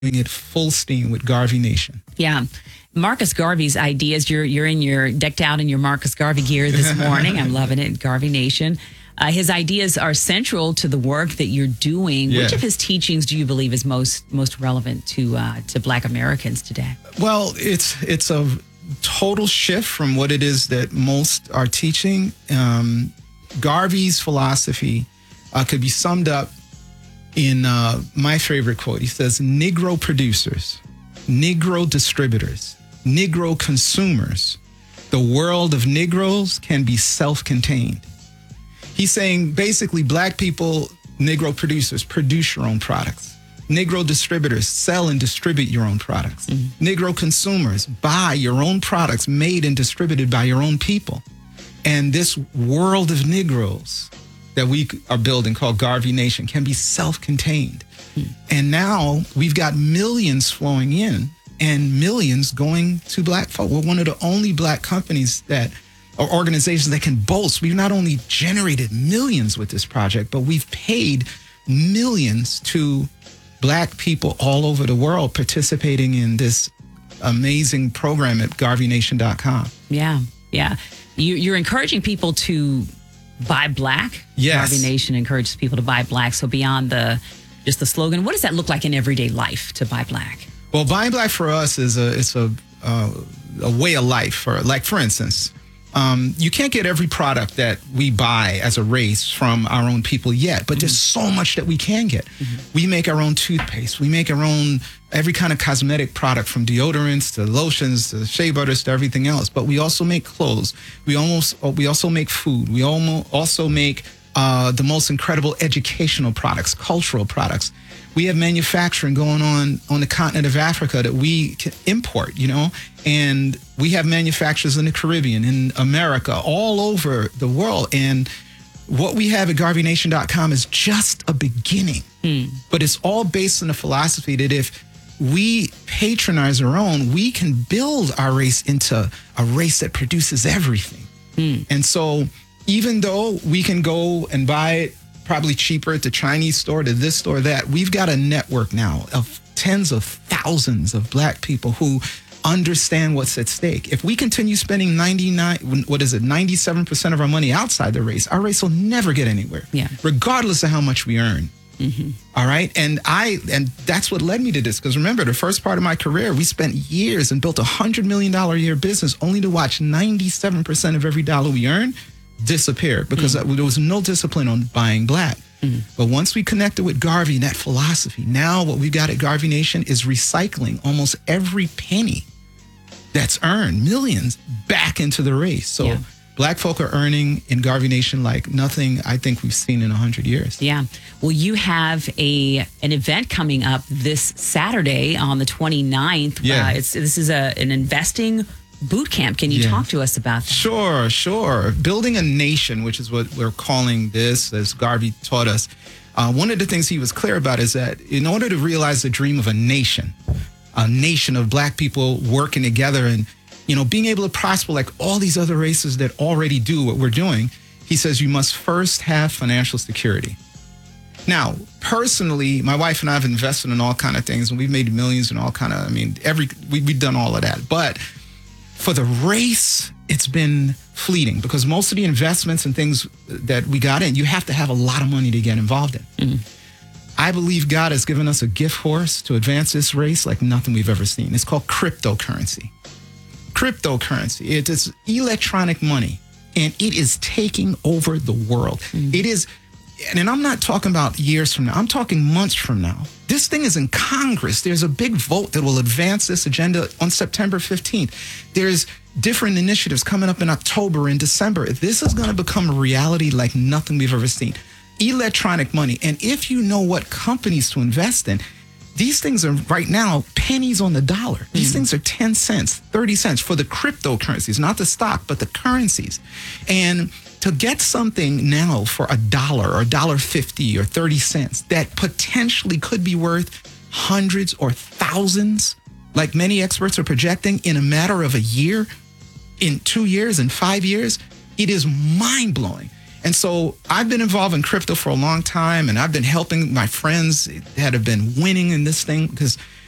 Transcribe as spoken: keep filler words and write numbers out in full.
doing it full steam with Garvey Nation. Yeah. Marcus Garvey's ideas, you're you're in your decked out in your Marcus Garvey gear this morning. I'm loving it, Garvey Nation. Uh, his ideas are central to the work that you're doing. Yeah. Which of his teachings do you believe is most most relevant to uh, to Black Americans today? Well, it's it's a total shift from what it is that most are teaching. Um, Garvey's philosophy uh, could be summed up in uh, my favorite quote. He says, Negro producers, Negro distributors, Negro consumers, the world of Negroes can be self-contained. He's saying basically Black people, Negro producers, produce your own products. Negro distributors, sell and distribute your own products. Mm-hmm. Negro consumers, buy your own products made and distributed by your own people. And this world of Negroes that we are building called Garvey Nation can be self-contained. Mm-hmm. And now we've got millions flowing in and millions going to Black folk. We're one of the only Black companies that or organizations that can boast. We've not only generated millions with this project, but we've paid millions to Black people all over the world participating in this amazing program at Garvey Nation dot com. Yeah, yeah. You, you're encouraging people to buy Black. Yes. Garvey Nation encourages people to buy Black. So beyond the just the slogan, what does that look like in everyday life to buy Black? Well, buying Black for us is a it's a uh, a way of life. For like, for instance, um, you can't get every product that we buy as a race from our own people yet, but mm-hmm. there's so much that we can get. Mm-hmm. We make our own toothpaste. We make our own every kind of cosmetic product, from deodorants to lotions to shea butters to everything else. But we also make clothes. We almost we also make food. We almost also make uh, the most incredible educational products, cultural products. We have manufacturing going on on the continent of Africa that we can import, you know, and we have manufacturers in the Caribbean, in America, all over the world. And what we have at Garvey Nation dot com is just a beginning, mm. but it's all based on the philosophy that if we patronize our own, we can build our race into a race that produces everything. Mm. And so even though we can go and buy it probably cheaper at the Chinese store, to this store, that, we've got a network now of tens of thousands of Black people who understand what's at stake. If we continue spending ninety-nine, what is it, ninety-seven percent of our money outside the race, our race will never get anywhere, yeah. regardless of how much we earn. Mm-hmm. All right. And I, and that's what led me to this. Because remember, the first part of my career, we spent years and built a hundred million dollar a year business only to watch ninety-seven percent of every dollar we earn disappear because mm-hmm. there was no discipline on buying Black. Mm-hmm. But once we connected with Garvey and that philosophy, now what we've got at Garvey Nation is recycling almost every penny that's earned, millions, back into the race. So yeah. Black folk are earning in Garvey Nation like nothing I think we've seen in a hundred years. Yeah. Well, you have a an event coming up this Saturday on the twenty-ninth. Yeah. Uh, it's this is a an investing boot camp. Can you yeah. talk to us about that? Sure, sure. Building a nation, which is what we're calling this, as Garvey taught us. Uh, one of the things he was clear about is that in order to realize the dream of a nation, a nation of Black people working together and, you know, being able to prosper like all these other races that already do what we're doing, he says you must first have financial security. Now, personally, my wife and I have invested in all kind of things, and we've made millions and all kind of, I mean, every we, we've done all of that. But for the race, it's been fleeting because most of the investments and things that we got in, you have to have a lot of money to get involved in. Mm-hmm. I believe God has given us a gift horse to advance this race like nothing we've ever seen. It's called cryptocurrency. Cryptocurrency, it is electronic money, and it is taking over the world. Mm-hmm. It is, and I'm not talking about years from now, I'm talking months from now. This thing is in Congress. There's a big vote that will advance this agenda on September fifteenth. There's different initiatives coming up in October and December. This is going to become a reality like nothing we've ever seen. Electronic money. And if you know what companies to invest in, these things are right now pennies on the dollar. These mm-hmm. things are ten cents, thirty cents for the cryptocurrencies, not the stock, but the currencies. And to get something now for a dollar or a dollar fifty or thirty cents that potentially could be worth hundreds or thousands, like many experts are projecting, in a matter of a year, in two years, in five years, it is mind-blowing. And so I've been involved in crypto for a long time, and I've been helping my friends that have been winning in this thing because